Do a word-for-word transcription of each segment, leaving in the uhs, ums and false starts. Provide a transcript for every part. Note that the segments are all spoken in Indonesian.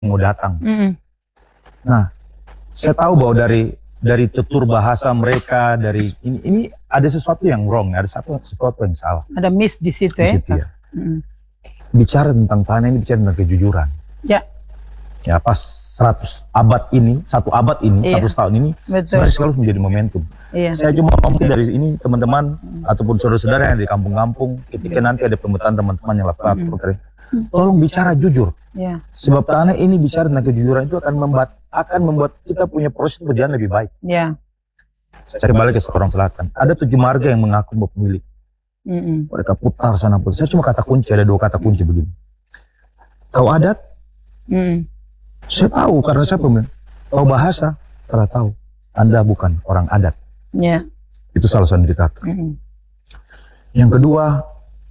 mau datang. Mm. Nah, saya tahu bahwa dari dari tutur bahasa mereka, dari ini ini ada sesuatu yang wrong, ada satu sesuatu yang salah. Ada miss di situ, Di ya. situ, ya. Mm. Bicara tentang tanah ini bicara tentang kejujuran. Ya. Ya pas seratus abad ini, satu abad ini, Iya. seratus tahun ini, Betul. sebenarnya sekaligus menjadi momentum. Iya. Saya cuma mungkin dari ini teman-teman hmm. ataupun saudara-saudara yang di kampung-kampung, ketika nanti ada pemetaan teman-teman yang lakukan Hmm. putri, tolong bicara jujur. Ya. Sebab tanah ini bicara tentang kejujuran itu akan membuat akan membuat kita punya proses berjalan lebih baik. Ya. Saya kembali ke seorang selatan. Ada tujuh marga yang mengaku pemilik. Mm-mm. Mereka putar sana pun. Saya cuma kata kunci, ada dua kata kunci begini. Tahu adat? Mm. Saya tahu karena saya pemilik. Tahu bahasa? Telah tahu. Anda bukan orang adat. Ya. Itu salah satu indikator. Mm-mm. Yang kedua,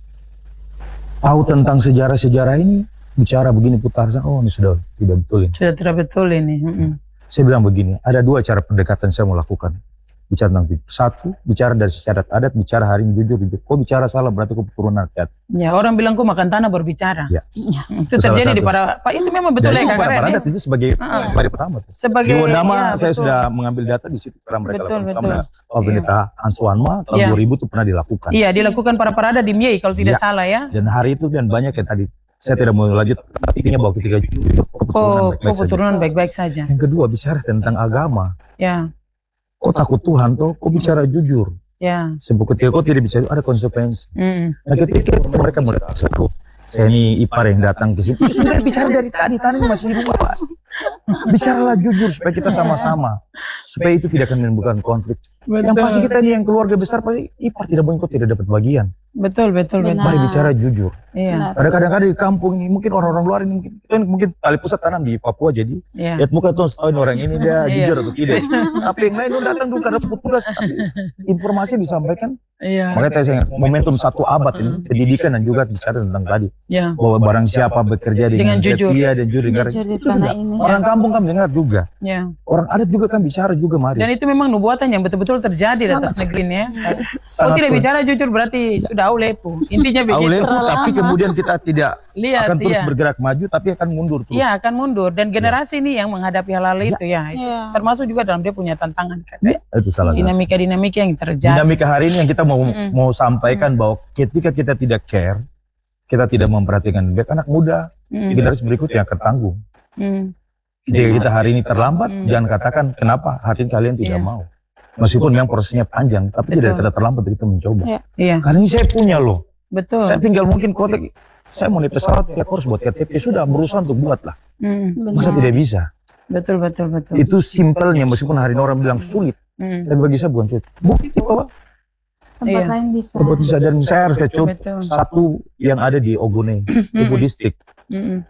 tahu tentang sejarah-sejarah ini, bicara begini putar sana, oh ini sudah tidak betul ini. Sudah tidak betul ini. Mm-mm. Saya bilang begini, ada dua cara pendekatan saya mau lakukan. Bicara tentang jujur. Satu, bicara dari secara adat, bicara hari ini jujur, jujur. Kok bicara salah berarti kok keturunan rakyat. Ya, orang bilang kok makan tanah berbicara. Ya. Mm, Itu terjadi di para, Pak, itu memang betul ya, Dan itu Kak para Karen, adat ya? itu sebagai Uh-uh. hari pertama. Sebagai, Di Wondama ya, saya betul. sudah mengambil data di situ karena mereka Betul, lakukan. betul. Sama oh, pendeta Hans Wanma tahun Ya. dua ribu itu pernah dilakukan. Iya, dilakukan para parada di Miei kalau tidak Ya. salah, ya. Dan hari itu dan banyak yang tadi saya tidak mau lanjut, tapi intinya bahwa ketika jujur, kok keturunan Oh, baik-baik kok saja. keturunan baik-baik saja. Yang kedua bicara tentang agama. Ya, Kok takut Tuhan toh? Kok bicara jujur? ya. Sebab ketika kau tidak bicara ada konsekuensi. Mm. Nah ketika mereka mulai seru, saya ini ipar yang datang ke sini. Sudah bicara dari tadi, tadi masih luas. Bicaralah jujur supaya kita sama-sama, supaya itu tidak akan menimbulkan konflik. Betul. Yang pasti kita ini yang keluarga besar pasti ipar tidak mungkin kau tidak dapat bagian. Betul, betul, betul. Benar. Mari bicara jujur. Iya, Ada kadang-kadang di kampung ini mungkin orang-orang luar ini mungkin kan mungkin tali pusat tanam di Papua jadi iya. lihat muka tuh setahun orang ini dia Iya. jujur atau tidak. Tapi yang lain lu datang dulu karena petugas tapi informasi disampaikan. Iya. Makanya saya momentum satu abad ini pendidikan dan juga bicara tentang tadi Ya. bahwa barang siapa bekerja Dengan dengan, jujur. setia dan jujur dengan Jujur di itu tanah sudah. ini. Orang kampung kan dengar juga, Ya. orang adat juga kan bicara juga mari. Dan itu memang nubuatan yang betul-betul terjadi di atas negeri ini, ya. Kalau Sangat tidak pun. bicara jujur berarti sudah aulepu. Intinya begitu. Aulepu, tapi kemudian kita tidak Lihat, akan terus iya. bergerak maju tapi akan mundur terus. Iya, akan mundur. Dan generasi ini yang menghadapi hal-hal itu, ya. Itu Iya. termasuk juga dalam dia punya tantangan, Kak. Ya, itu salah satu. Dinamika-dinamika yang terjadi. Dinamika hari ini yang kita mau Mm-mm. mau sampaikan bahwa ketika kita tidak care, kita tidak memperhatikan baik anak muda, Mm. generasi berikutnya akan tanggung. Mm. Ketika kita hari ini terlambat, Mm. jangan katakan kenapa hari ini kalian tidak Iya. mau. Meskipun memang prosesnya panjang, tapi Betul. tidak kata terlambat kita mencoba. Iya. Iya, Karena ini saya punya loh. betul. Saya tinggal mungkin kotak, saya mau naik pesawat, ya aku harus buat K T P, sudah berusaha untuk buat lah. Mm. Masa Benar. tidak bisa? Betul, betul, betul. Itu simpelnya, meskipun hari ini orang bilang sulit, Mm. tapi bagi saya bukan sulit. Bukti bahwa Tempat Iya. lain bisa. tempat bisa dan saya harus kayak contoh Betul. satu yang ada di Ogone, Ibu Distrik. Mm-mm.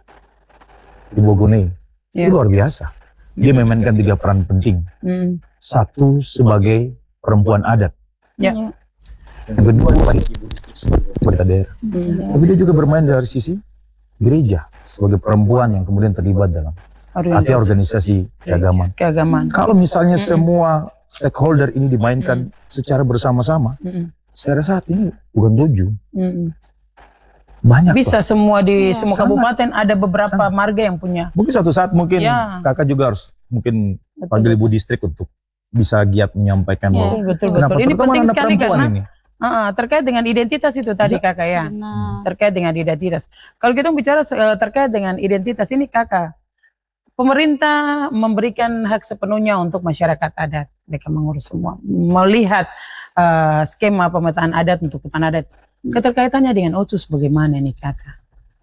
Di Bogone Iya. itu luar biasa. Dia memainkan tiga peran penting. Mm. Satu sebagai perempuan adat, Ya. Iya. yang kedua sebagai pemerintah daerah. Mm. Tapi dia juga bermain dari sisi gereja sebagai perempuan yang kemudian terlibat dalam arti organisasi keagamaan. Keagamaan. Kalau misalnya semua stakeholder ini dimainkan secara bersama-sama, Mm-mm. saya rasa hati ini bukan tujuh, Mm-mm. banyak. Bisa Pak. semua di Iya, semua sangat. kabupaten ada beberapa Sangat. marga yang punya. Mungkin suatu saat mungkin Ya. kakak juga harus mungkin Betul, panggil betul. ibu distrik untuk bisa giat menyampaikan Iya. bahwa Betul, betul, kenapa betul. Ini terutama penting anak sekali perempuan karena ini. uh, terkait dengan identitas itu tadi, Ya. Kakak, ya. Benar. Terkait dengan identitas. Kalau kita bicara uh, terkait dengan identitas ini, Kakak, pemerintah memberikan hak sepenuhnya untuk masyarakat adat. Mereka mengurus semua, melihat uh, skema pemetaan adat untuk hutan adat. Keterkaitannya dengan Otsus bagaimana nih, Kakak?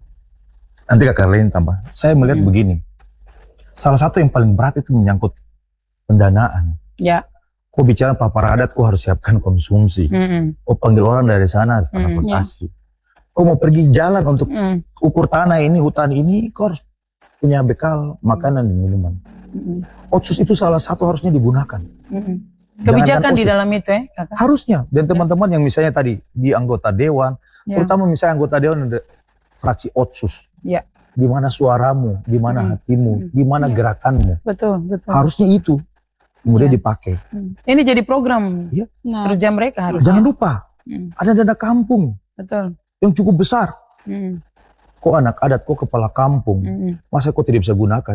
Nanti kakak lain tambah. Saya melihat Hmm. begini. Salah satu yang paling berat itu menyangkut pendanaan. Ya. Kok bicara papar adat, kok harus siapkan konsumsi. Mm-mm. Kok panggil orang dari sana, transportasi. Kok mau pergi jalan untuk Mm. ukur tanah ini, hutan ini, kok harus punya bekal makanan dan minuman. Mm-mm. Otsus itu salah satu harusnya digunakan. Mm-mm. Kebijakan di Otsus. dalam itu, ya, Kakak? Harusnya. Dan teman-teman yang misalnya tadi di anggota dewan, Ya. terutama misalnya anggota dewan ada fraksi Otsus. Ya. Di mana suaramu, di mana Hmm. hatimu, Hmm. di mana Ya. gerakanmu. Betul, betul. Harusnya itu kemudian Ya. dipakai. Hmm. Ini jadi program Nah, kerja mereka harus. Jangan lupa Hmm. ada dana kampung Betul. yang cukup besar. Hmm. kok anak adat, kok kepala kampung, Mm-mm. masa kok tidak bisa gunakan?